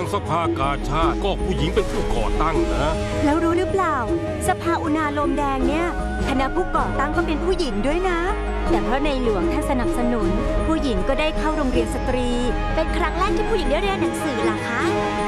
สภากาชาดก็ผู้หญิงเป็นผู้ก่อตั้งนะแล้วรู้หรือเปล่าสภาอุณาโลมแดงเนี่ยคณะผู้ก่อตั้งก็เป็นผู้หญิงด้วยนะแต่เพราะในหลวงท่านสนับสนุนผู้หญิงก็ได้เข้าโรงเรียนสตรีเป็นครั้งแรกที่ผู้หญิงได้เรียนหนังสือเหรอคะ